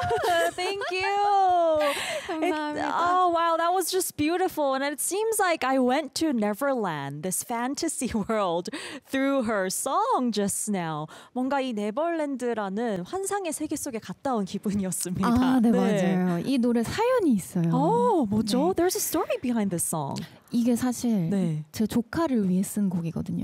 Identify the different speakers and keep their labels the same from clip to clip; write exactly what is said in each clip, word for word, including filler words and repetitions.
Speaker 1: Thank you.
Speaker 2: 감사합니다.
Speaker 1: It, oh wow, that was just beautiful. And it seems like I went to Neverland, this fantasy world, through her song just now. 뭔가 이 네버랜드라는 환상의 세계 속에 갔다 온 기분이었습니다.
Speaker 2: 아, 네, 네. 맞아요. 이 노래 사연이 있어요.
Speaker 1: 어, 뭐죠?
Speaker 2: 네.
Speaker 1: There's a story behind this song.
Speaker 2: 이게 사실
Speaker 1: 네.
Speaker 2: 제 조카를 위해 쓴 곡이거든요.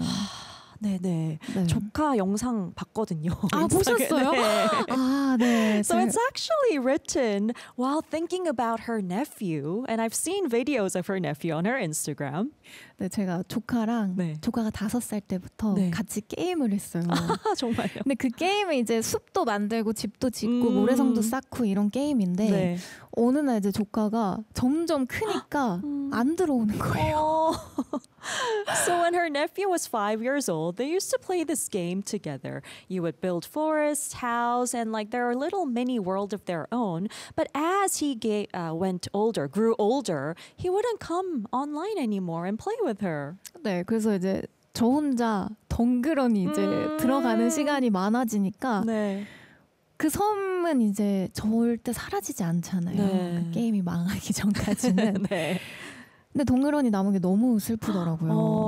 Speaker 1: 네네.
Speaker 2: 네.
Speaker 1: 조카 영상 봤거든요.
Speaker 2: 아, 보셨어요?
Speaker 1: 네.
Speaker 2: 아, 네.
Speaker 1: So it's actually written while thinking about her nephew, and I've seen videos of her nephew on her Instagram.
Speaker 2: 네, 제가 조카랑
Speaker 1: 네.
Speaker 2: 조카가 다섯 살 때부터
Speaker 1: 네.
Speaker 2: 같이 게임을 했어요.
Speaker 1: 아, 정말요?
Speaker 2: 근데 그 게임은 이제 숲도 만들고 집도 짓고
Speaker 1: 음.
Speaker 2: 모래성도 쌓고 이런 게임인데
Speaker 1: 네.
Speaker 2: 어느 날 이제 조카가 점점 크니까
Speaker 1: 음.
Speaker 2: 안 들어오는 거예요.
Speaker 1: Oh. So when her nephew was five years old, they used to play this game together. You would build forests, house, and like their little mini world of their own. But as he ga- uh, went older, grew older, he wouldn't come online anymore and play with her.
Speaker 2: 네, 그래서 이제 저 혼자 덩그러니 이제
Speaker 1: 음.
Speaker 2: 들어가는 시간이 많아지니까
Speaker 1: 네.
Speaker 2: 그 섬은 이제 절대 사라지지 않잖아요.
Speaker 1: 네.
Speaker 2: 그 게임이 망하기 전까지는.
Speaker 1: 네.
Speaker 2: 근데 덩그러니 남은 게 너무 슬프더라고요.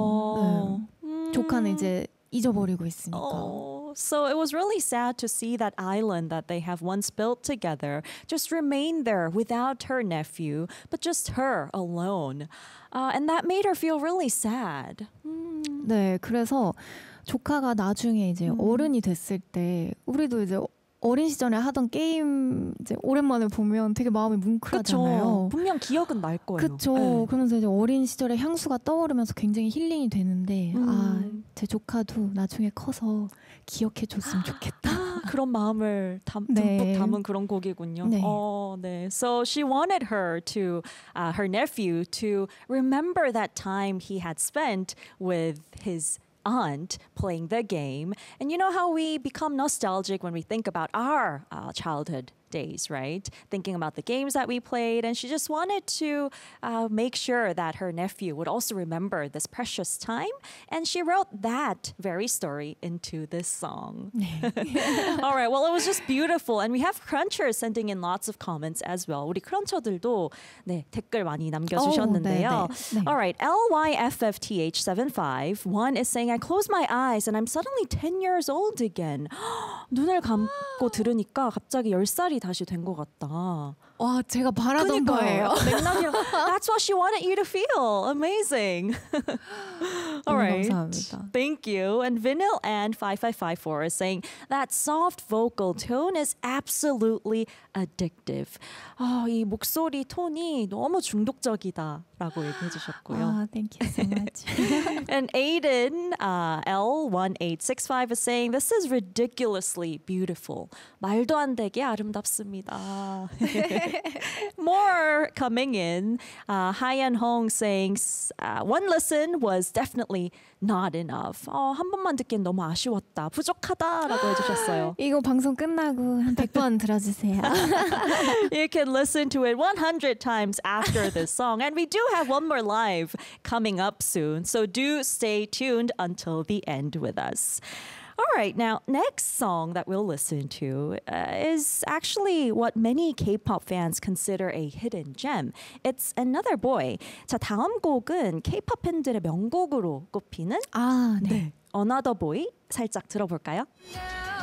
Speaker 1: 어.
Speaker 2: 네.
Speaker 1: 음.
Speaker 2: 조카는 이제 잊어버리고 있으니까.
Speaker 1: Oh, so it was really sad to see that island that they have once built together just remain there without her nephew, but just her alone. Uh, and that made her feel really sad. 음.
Speaker 2: 네, 그래서 조카가 나중에 이제
Speaker 1: 음.
Speaker 2: 어른이 됐을 때 우리도 이제 어린 시절에 하던 게임 이제 오랜만에 보면 되게 마음이 뭉클하잖아요.
Speaker 1: 그쵸. 분명 기억은 날 거예요.
Speaker 2: 그렇죠.
Speaker 1: 네.
Speaker 2: 그러면서 이제 어린 시절의 향수가 떠오르면서 굉장히 힐링이 되는데
Speaker 1: 음.
Speaker 2: 아, 제 조카도 나중에 커서 기억해 줬으면 좋겠다.
Speaker 1: 아, 그런 마음을 담,
Speaker 2: 네.
Speaker 1: 듬뿍 담은 그런 곡이군요.
Speaker 2: 네.
Speaker 1: 어, 네. So she wanted her to, uh, her nephew to remember that time he had spent with his aunt playing the game. And you know how we become nostalgic when we think about our uh, childhood days, right? Thinking about the games that we played. And she just wanted to uh, make sure that her nephew would also remember this precious time. And she wrote that very story into this song. All right. Well, it was just beautiful. And we have crunchers sending in lots of comments as well. 우리 크런처들도 네, 댓글 많이 남겨주셨는데요.
Speaker 2: 오, 네, 네.
Speaker 1: All right. L Y F F T H seven five one is saying, I close my eyes and I'm suddenly ten years old again. 눈을 감고 들으니까 갑자기 열 살이 다시 된 것 같다.
Speaker 2: 와, 제가 바라던 거예요.
Speaker 1: 맥락이랑 That's what she wanted you to feel. Amazing. All
Speaker 2: 너무
Speaker 1: right.
Speaker 2: 감사합니다.
Speaker 1: Thank you. And Vinyl and five five five four is saying that soft vocal tone is absolutely addictive. 아, 이 목소리 톤이 너무 중독적이다라고 얘기해 주셨고요.
Speaker 2: 아, thank you so much.
Speaker 1: And Aiden uh, L one eight six five is saying this is ridiculously beautiful. 말도 안 되게 아름답습니다. More coming in. Uh, Hyan Hong saying uh, one listen was definitely not enough. 어, 한 번만 듣기엔 너무 아쉬웠다. 부족하다라고 해주셨어요.
Speaker 2: 이거 방송 끝나고 한 백 번 들어주세요.
Speaker 1: You can listen to it one hundred times after this song. And we do have one more live coming up soon. So do stay tuned until the end with us. All right, now, next song that we'll listen to uh, is actually what many K-pop fans consider a hidden gem. It's Another Boy. 자, 다음 곡은 K-pop 팬들의 명곡으로 꼽히는
Speaker 2: 아, 네.
Speaker 1: 네. Another Boy 살짝 들어볼까요?
Speaker 3: Now